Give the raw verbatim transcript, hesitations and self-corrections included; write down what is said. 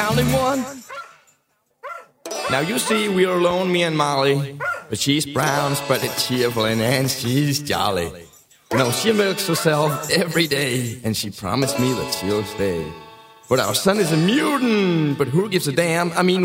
counting one. Now you see we're alone, me and Molly. But she's brown, spreaded cheerful, and, and she's jolly. You know, she milks herself every day, and she promised me that she'll stay. But our son is a mutant, but who gives a damn? I mean,